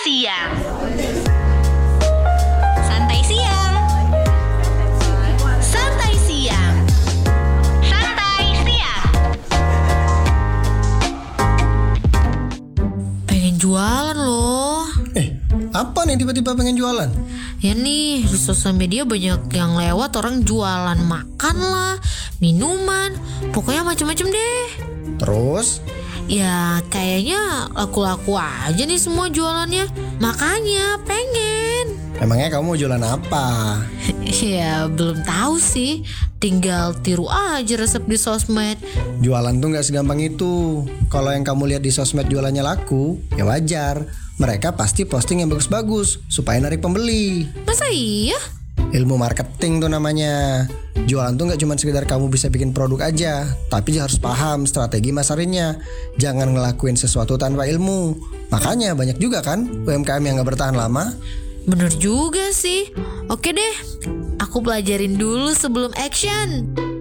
siang. Santai siang. Santai siang. Santai siang. Pengen jualan loh. Apa nih tiba-tiba pengen jualan? Ya nih, di sosial media banyak yang lewat orang jualan makan lah, minuman, pokoknya macam-macam deh. Terus? Ya kayaknya laku-laku aja nih semua jualannya. Makanya pengen. Emangnya kamu mau jualan apa? Ya belum tahu sih. Tinggal tiru aja resep di sosmed. Jualan tuh gak segampang itu. Kalau yang kamu lihat di sosmed jualannya laku, ya wajar. Mereka pasti posting yang bagus-bagus supaya narik pembeli. Masa iya? Ilmu marketing tuh namanya. Jualan tuh gak cuma sekedar kamu bisa bikin produk aja, tapi harus paham strategi masarinnya. Jangan ngelakuin sesuatu tanpa ilmu. Makanya banyak juga kan UMKM yang gak bertahan lama. Bener juga sih. Oke deh, aku pelajarin dulu sebelum action.